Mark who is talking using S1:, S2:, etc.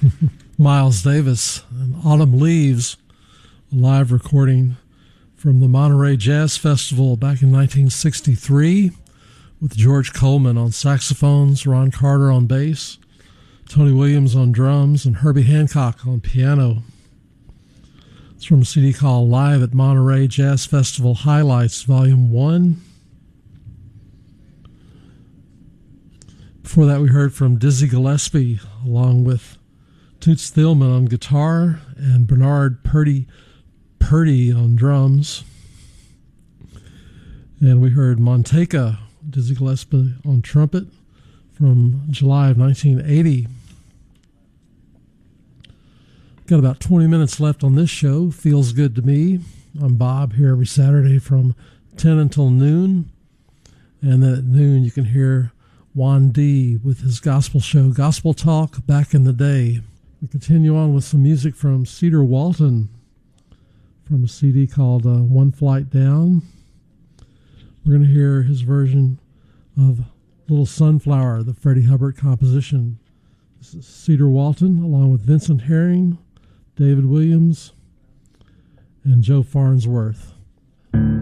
S1: Miles Davis and Autumn Leaves, a live recording from the Monterey Jazz Festival back in 1963 with George Coleman on saxophones, Ron Carter on bass, Tony Williams on drums, and Herbie Hancock on piano. It's from a CD called Live at Monterey Jazz Festival Highlights, Volume 1. Before that, we heard from Dizzy Gillespie along with Toots Thielemans on guitar and Bernard Purdy on drums. And we heard Monteka, Dizzy Gillespie on trumpet from July of 1980. Got about 20 minutes left on this show. Feels good to me. I'm Bob, here every Saturday from 10 until noon. And then at noon you can hear Juan D with his gospel show, Gospel Talk, Back in the Day. We continue on with some music from Cedar Walton from a CD called One Flight Down. We're going to hear his version of Little Sunflower, the Freddie Hubbard composition. This is Cedar Walton along with Vincent Herring, David Williams, and Joe Farnsworth.